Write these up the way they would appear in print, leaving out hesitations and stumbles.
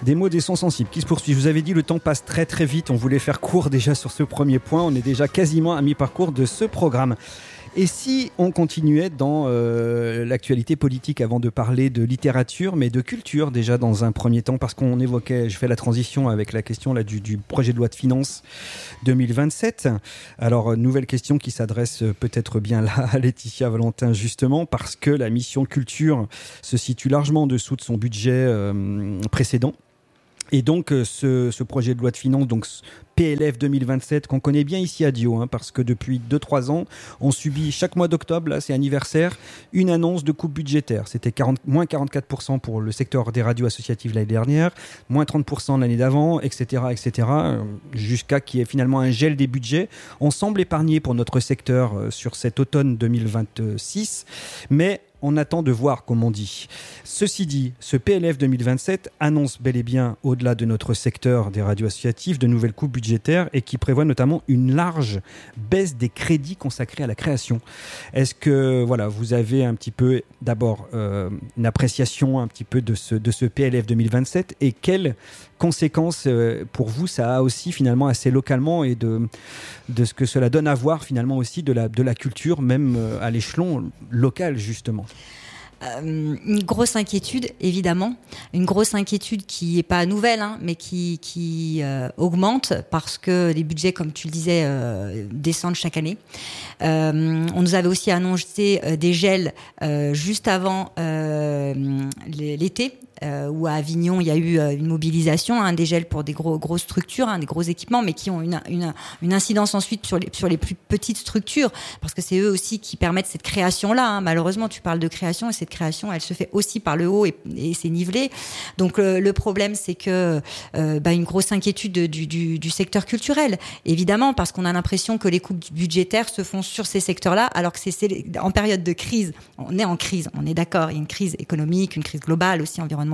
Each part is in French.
Des mots, des sons sensibles qui se poursuivent. Je vous avais dit, le temps passe très très vite. On voulait faire court déjà sur ce premier point. On est déjà quasiment à mi-parcours de ce programme. Et si on continuait dans l'actualité politique avant de parler de littérature, mais de culture déjà dans un premier temps, parce qu'on évoquait, je fais la transition avec la question là, du projet de loi de finances 2027. Alors, nouvelle question qui s'adresse peut-être bien là à Laetitia Valentin, justement, parce que la mission culture se situe largement en dessous de son budget précédent. Et donc, ce projet de loi de finances, donc PLF 2027, qu'on connaît bien ici à Dio, parce que depuis 2-3 ans, on subit chaque mois d'octobre, là c'est anniversaire, une annonce de coupe budgétaire. C'était moins 44% pour le secteur des radios associatives l'année dernière, moins 30% l'année d'avant, etc., jusqu'à qu'il y ait finalement un gel des budgets. On semble épargné pour notre secteur sur cet automne 2026, mais on attend de voir, comme on dit. Ceci dit, ce PLF 2027 annonce bel et bien, au-delà de notre secteur des radios associatives, de nouvelles coupes budgétaires et qui prévoit notamment une large baisse des crédits consacrés à la création. Est-ce que vous avez un petit peu, d'abord, une appréciation un petit peu de ce PLF 2027 et quelles conséquences pour vous ça a aussi finalement assez localement et de ce que cela donne à voir finalement aussi de la culture, même à l'échelon local justement? Une grosse inquiétude, évidemment. Une grosse inquiétude qui n'est pas nouvelle, mais qui augmente parce que les budgets, comme tu le disais, descendent chaque année. On nous avait aussi annoncé des gels juste avant l'été. Où à Avignon, il y a eu une mobilisation, des gels pour des grosses structures, des gros équipements, mais qui ont une incidence ensuite sur les plus petites structures, parce que c'est eux aussi qui permettent cette création-là. Malheureusement, tu parles de création, et cette création, elle se fait aussi par le haut et c'est nivelé. Donc le problème, c'est que une grosse inquiétude du secteur culturel, évidemment, parce qu'on a l'impression que les coupes budgétaires se font sur ces secteurs-là, alors que c'est en période de crise. On est en crise, on est d'accord, il y a une crise économique, une crise globale aussi environnementale.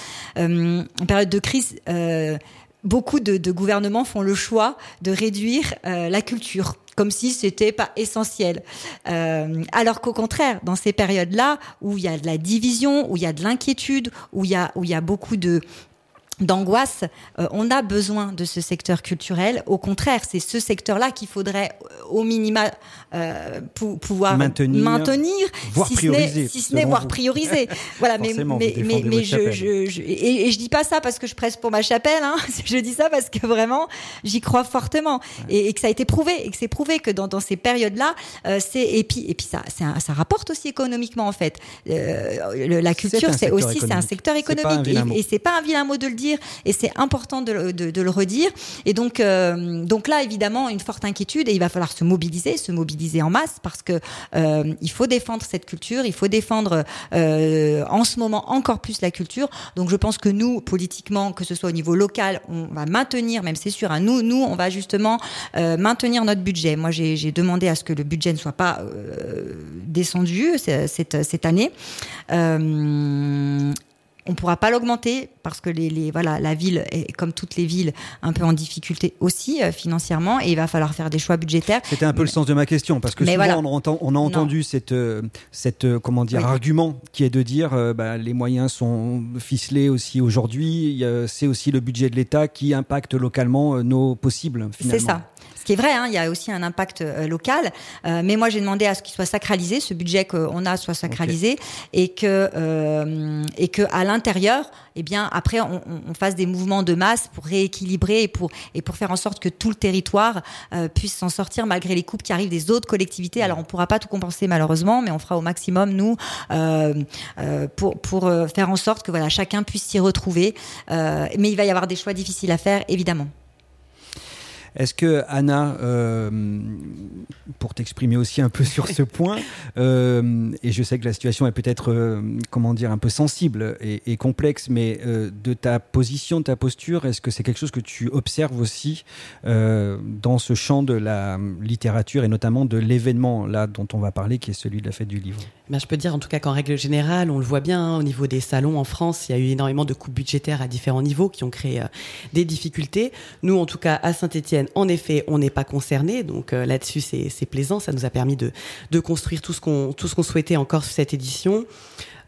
En période de crise, beaucoup de gouvernements font le choix de réduire la culture, comme si c'était pas essentiel. Alors qu'au contraire, dans ces périodes-là, où il y a de la division, où il y a de l'inquiétude, où il y a beaucoup d'angoisse, on a besoin de ce secteur culturel. Au contraire, c'est ce secteur-là qu'il faudrait au minima pouvoir maintenir, voire prioriser, si ce n'est voire prioriser. Voilà, mais je dis pas ça parce que je presse pour ma chapelle, je dis ça parce que vraiment j'y crois fortement, et que ça a été prouvé, et que c'est prouvé que dans ces périodes-là, et puis ça rapporte aussi économiquement en fait. La culture, c'est un secteur économique, et c'est pas un vilain mot de le dire. Et c'est important de le redire. Et donc là, évidemment, une forte inquiétude, et il va falloir se mobiliser en masse, parce que il faut défendre cette culture, il faut défendre en ce moment encore plus la culture. Donc je pense que nous, politiquement, que ce soit au niveau local, on va maintenir, même c'est sûr, nous on va justement maintenir notre budget. Moi, j'ai demandé à ce que le budget ne soit pas descendu cette année. On ne pourra pas l'augmenter parce que la ville est, comme toutes les villes, un peu en difficulté aussi financièrement, et il va falloir faire des choix budgétaires. C'était un peu le sens de ma question, parce que souvent on a entendu cette argument qui est de dire les moyens sont ficelés aussi aujourd'hui, c'est aussi le budget de l'État qui impacte localement nos possibles finalement. C'est ça. Ce qui est vrai, il y a aussi un impact local, mais moi j'ai demandé à ce qu'il soit sacralisé, ce budget qu'on a soit sacralisé, et que à l'intérieur, après on fasse des mouvements de masse pour rééquilibrer et pour faire en sorte que tout le territoire puisse s'en sortir malgré les coupes qui arrivent des autres collectivités. Alors on pourra pas tout compenser malheureusement, mais on fera au maximum nous pour faire en sorte que chacun puisse s'y retrouver. Mais il va y avoir des choix difficiles à faire, évidemment. Est-ce que, Anna, pour t'exprimer aussi un peu sur ce point, et je sais que la situation est peut-être, un peu sensible et complexe, mais de ta position, de ta posture, est-ce que c'est quelque chose que tu observes aussi dans ce champ de la littérature et notamment de l'événement là dont on va parler, qui est celui de la Fête du Livre? Je peux dire en tout cas qu'en règle générale, on le voit bien au niveau des salons en France, il y a eu énormément de coupes budgétaires à différents niveaux qui ont créé des difficultés. Nous, en tout cas, à Saint-Étienne, en effet, on n'est pas concernés, donc là-dessus, c'est plaisant. Ça nous a permis de construire tout ce qu'on souhaitait encore sur cette édition.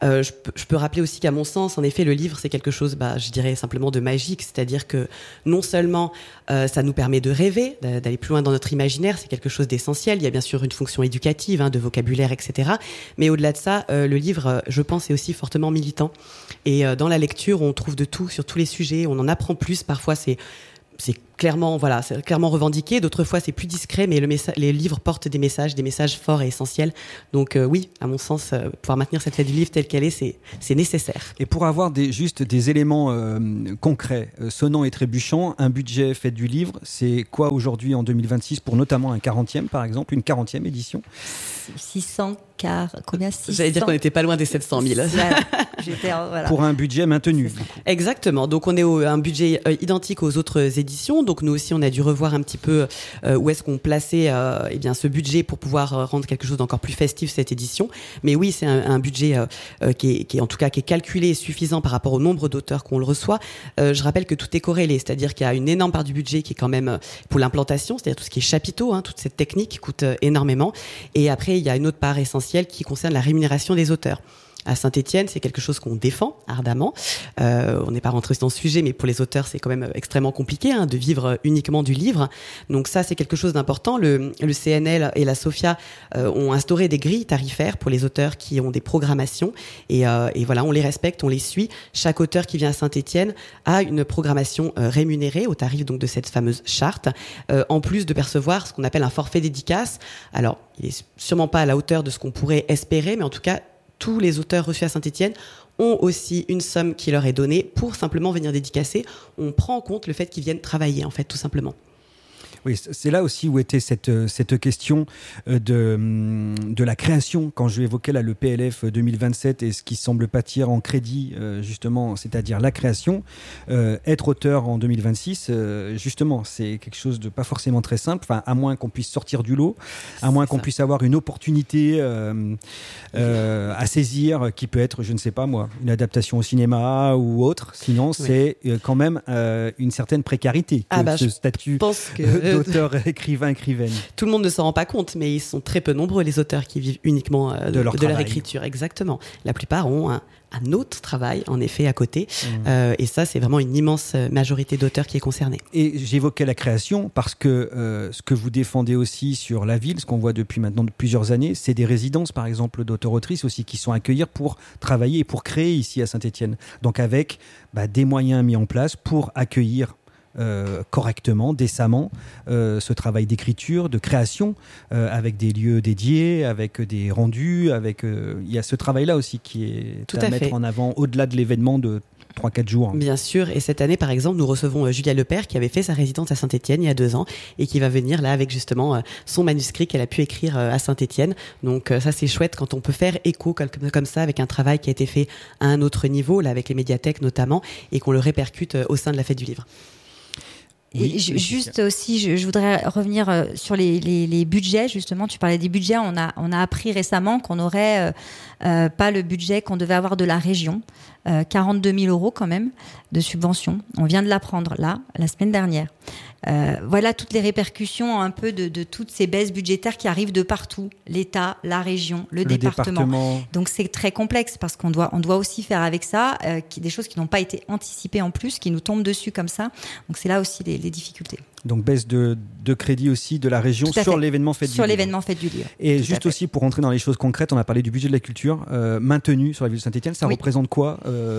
Je peux rappeler aussi qu'à mon sens, en effet, le livre, c'est quelque chose, je dirais simplement de magique, c'est-à-dire que non seulement ça nous permet de rêver, d'aller plus loin dans notre imaginaire, c'est quelque chose d'essentiel. Il y a bien sûr une fonction éducative, de vocabulaire, etc. Mais au-delà de ça, le livre, je pense, est aussi fortement militant. Et dans la lecture, on trouve de tout sur tous les sujets, on en apprend plus. Parfois, c'est clairement revendiqué. D'autres fois, c'est plus discret, mais les livres portent des messages forts et essentiels. Donc oui, à mon sens, pouvoir maintenir cette fête du livre telle qu'elle est, c'est nécessaire. Et pour avoir juste des éléments concrets, sonnants et trébuchants, un budget fête du livre, c'est quoi aujourd'hui en 2026 pour notamment un 40e, par exemple, une 40e édition? 600 combien 600 J'allais dire qu'on n'était pas loin des 700 000. Voilà. Pour un budget maintenu. Exactement. Donc on est un budget identique aux autres éditions. Donc nous aussi on a dû revoir un petit peu où est-ce qu'on plaçait ce budget pour pouvoir rendre quelque chose d'encore plus festif cette édition. Mais oui, c'est un budget qui est calculé et suffisant par rapport au nombre d'auteurs qu'on le reçoit. Je rappelle que tout est corrélé, c'est-à-dire qu'il y a une énorme part du budget qui est quand même pour l'implantation, c'est-à-dire tout ce qui est chapiteau, toute cette technique qui coûte énormément. Et après il y a une autre part essentielle qui concerne la rémunération des auteurs. À Saint-Étienne, c'est quelque chose qu'on défend ardemment. On n'est pas rentré dans ce sujet, mais pour les auteurs, c'est quand même extrêmement compliqué de vivre uniquement du livre. Donc ça, c'est quelque chose d'important. Le CNL et la SOFIA ont instauré des grilles tarifaires pour les auteurs qui ont des programmations. Et voilà, on les respecte, on les suit. Chaque auteur qui vient à Saint-Étienne a une programmation rémunérée au tarif donc de cette fameuse charte, en plus de percevoir ce qu'on appelle un forfait dédicace. Alors, il est sûrement pas à la hauteur de ce qu'on pourrait espérer, mais en tout cas, tous les auteurs reçus à Saint-Étienne ont aussi une somme qui leur est donnée pour simplement venir dédicacer. On prend en compte le fait qu'ils viennent travailler, en fait, tout simplement. Oui, c'est là aussi où était cette question de la création, quand je évoquais là le PLF 2027 et ce qui semble pâtir en crédit, justement, c'est-à-dire la création. Être auteur en 2026, justement, c'est quelque chose de pas forcément très simple, à moins qu'on puisse sortir du lot, à moins qu'on puisse avoir une opportunité à saisir, qui peut être, je ne sais pas moi, une adaptation au cinéma ou autre. Sinon, c'est quand même une certaine précarité, ce statut d'auteur, écrivain, écrivaine. Tout le monde ne s'en rend pas compte, mais ils sont très peu nombreux, les auteurs qui vivent uniquement de leur écriture. Exactement. La plupart ont un autre travail, en effet, à côté. Et ça, c'est vraiment une immense majorité d'auteurs qui est concernée. Et j'évoquais la création parce que ce que vous défendez aussi sur la ville, ce qu'on voit depuis maintenant plusieurs années, c'est des résidences, par exemple, d'auteurs-autrices aussi, qui sont accueillies pour travailler et pour créer ici à Saint-Étienne. Donc avec des moyens mis en place pour accueillir correctement, décemment, ce travail d'écriture, de création, avec des lieux dédiés, avec des rendus, il y a ce travail-là aussi qui est tout à mettre en avant au-delà de l'événement de 3-4 jours. Bien sûr, et cette année par exemple nous recevons Julia Lepère qui avait fait sa résidence à Saint-Étienne il y a 2 ans et qui va venir là avec justement son manuscrit qu'elle a pu écrire à Saint-Étienne. Donc ça c'est chouette quand on peut faire écho comme ça avec un travail qui a été fait à un autre niveau, là avec les médiathèques notamment, et qu'on le répercute au sein de la fête du livre. Et juste aussi, je voudrais revenir sur les budgets. Justement, tu parlais des budgets. On a appris récemment qu'on n'aurait pas le budget qu'on devait avoir de la région. 42 000 € quand même de subvention. On vient de l'apprendre là, la semaine dernière. Voilà toutes les répercussions un peu de toutes ces baisses budgétaires qui arrivent de partout. L'État, la région, le département. Donc c'est très complexe parce qu'on doit aussi faire avec ça des choses qui n'ont pas été anticipées en plus, qui nous tombent dessus comme ça. Donc c'est là aussi les difficultés. Donc baisse de crédit aussi de la région sur l'événement Fête du Livre. Sur l'événement Fête du Livre. Et juste aussi pour rentrer dans les choses concrètes, on a parlé du budget de la culture maintenu sur la ville de Saint-Étienne. Ça représente quoi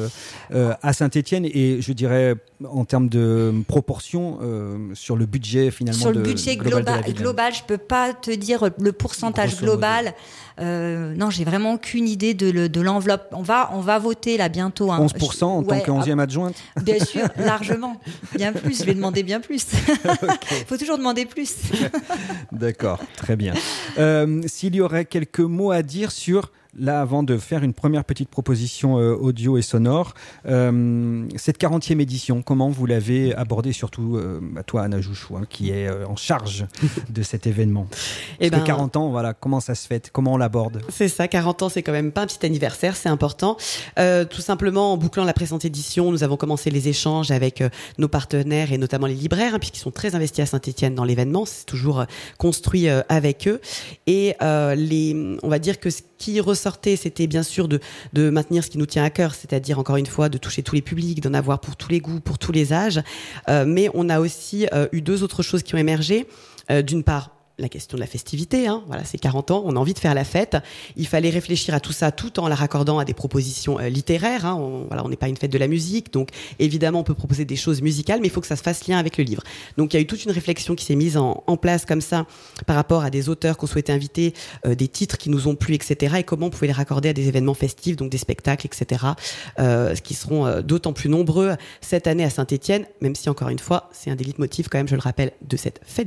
à Saint-Étienne et je dirais en termes de proportion sur le budget finalement sur le budget global, je peux pas te dire le pourcentage global. Non, j'ai vraiment aucune idée de l'enveloppe. On va voter là bientôt. 11% en tant que 11e adjointe. Bien sûr, largement, bien plus. Je vais demander bien plus. Il faut toujours demander plus. D'accord, très bien. S'il y aurait quelques mots à dire sur, là, avant de faire une première petite proposition audio et sonore, cette 40e édition, comment vous l'avez abordée, surtout toi, Anna Jouchou, qui est en charge de cet événement. Parce que 40 ans, voilà, comment ça se fait, comment on l'aborde? C'est ça, 40 ans, c'est quand même pas un petit anniversaire, c'est important. Tout simplement, en bouclant la présente édition, nous avons commencé les échanges avec nos partenaires et notamment les libraires, puisqu'ils sont très investis à Saint-Étienne dans l'événement. C'est toujours construit avec eux. Et on va dire que ce qui ressortait, c'était bien sûr de maintenir ce qui nous tient à cœur, c'est-à-dire encore une fois de toucher tous les publics, d'en avoir pour tous les goûts, pour tous les âges. Mais on a aussi eu 2 autres choses qui ont émergé. D'une part, la question de la festivité, voilà, c'est 40 ans, on a envie de faire la fête. Il fallait réfléchir à tout ça tout en la raccordant à des propositions littéraires. On n'est pas une fête de la musique, donc évidemment on peut proposer des choses musicales, mais il faut que ça se fasse lien avec le livre. Donc il y a eu toute une réflexion qui s'est mise en place comme ça par rapport à des auteurs qu'on souhaitait inviter, des titres qui nous ont plu, etc. Et comment on pouvait les raccorder à des événements festifs, donc des spectacles, etc. Qui seront d'autant plus nombreux cette année à Saint-Étienne, même si encore une fois c'est un des leitmotifs quand même, je le rappelle, de cette fête